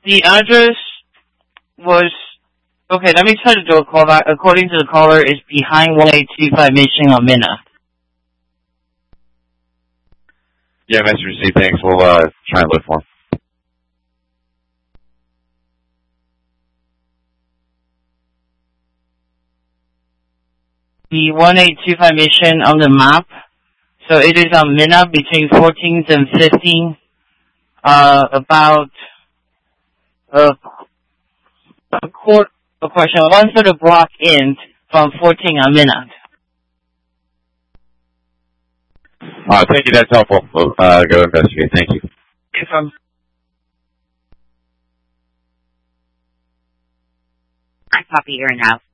The address was... Okay, let me try to do a callback. According to the caller, it's behind 1825 Mission on Minna. Yeah, Mr. C, thanks. We'll try and look for him. The 1825 Mission on the map. So it is on Minna between 14th and 15th. About a question. One for the block in from 14 on Minna. Thank you. That's helpful. We'll go investigate. Thank you. I copy here now.